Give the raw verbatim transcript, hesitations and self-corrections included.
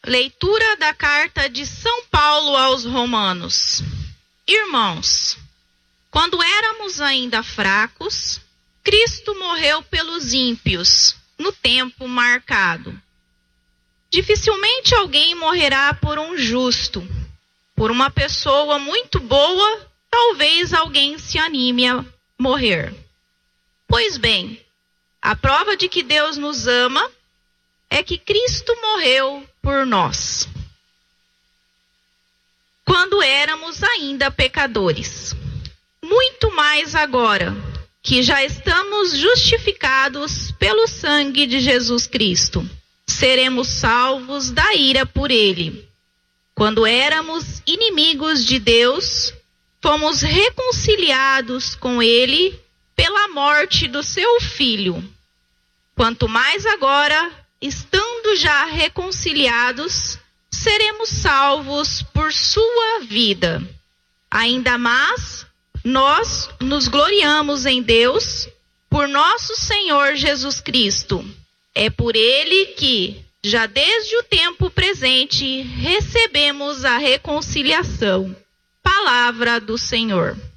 Leitura da carta de São Paulo aos Romanos. Irmãos, quando éramos ainda fracos, Cristo morreu pelos ímpios, no tempo marcado. Dificilmente alguém morrerá por um justo. Por uma pessoa muito boa, talvez alguém se anime a morrer. Pois bem, a prova de que Deus nos ama é que Cristo morreu por nós, quando éramos ainda pecadores. Muito mais agora, que já estamos justificados pelo sangue de Jesus Cristo, seremos salvos da ira por Ele. Quando éramos inimigos de Deus, fomos reconciliados com Ele pela morte do seu Filho. Quanto mais agora, estando já reconciliados, seremos salvos por sua vida. Ainda mais, nós nos gloriamos em Deus por nosso Senhor Jesus Cristo. É por Ele que, já desde o tempo presente, recebemos a reconciliação. Palavra do Senhor.